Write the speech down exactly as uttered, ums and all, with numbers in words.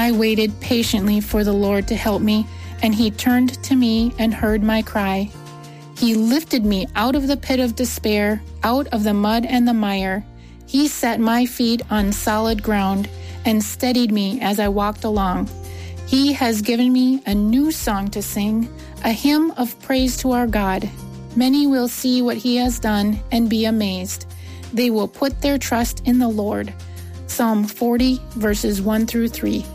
I waited patiently for the Lord to help me, and he turned to me and heard my cry. He lifted me out of the pit of despair, out of the mud and the mire. He set my feet on solid ground and steadied me as I walked along. He has given me a new song to sing, a hymn of praise to our God. Many will see what he has done and be amazed. They will put their trust in the Lord. Psalm forty, verses one through three.